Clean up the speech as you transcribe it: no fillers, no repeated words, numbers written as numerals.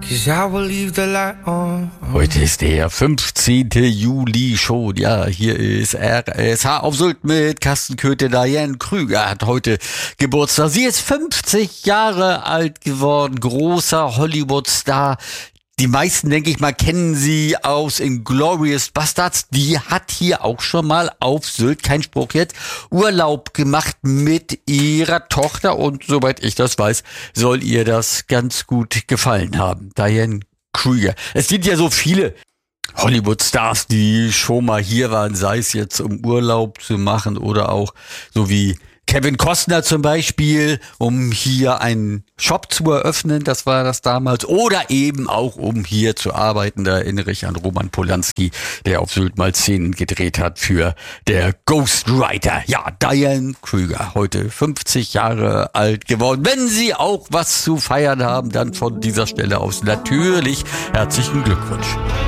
'cause I will leave the light on. Heute ist der 15. Juli schon. Ja, hier ist RSH auf Sylt mit Carsten Köthe. Diane Krüger hat heute Geburtstag. Sie ist 50 Jahre alt geworden. Großer Hollywood-Star. Die meisten, denke ich mal, kennen sie aus Inglourious Basterds. Die hat hier auch schon mal auf Sylt, kein Spruch jetzt, Urlaub gemacht mit ihrer Tochter. Und soweit ich das weiß, soll ihr das ganz gut gefallen haben. Diane Krüger. Es sind ja so viele Hollywood-Stars, die schon mal hier waren, sei es jetzt um Urlaub zu machen oder auch so wie Kevin Costner zum Beispiel, um hier einen Shop zu eröffnen, das war das damals, oder eben auch um hier zu arbeiten. Da erinnere ich an Roman Polanski, der auf Sylt mal Szenen gedreht hat für der Ghostwriter. Ja, Diane Krüger, heute 50 Jahre alt geworden. Wenn Sie auch was zu feiern haben, dann von dieser Stelle aus natürlich herzlichen Glückwunsch.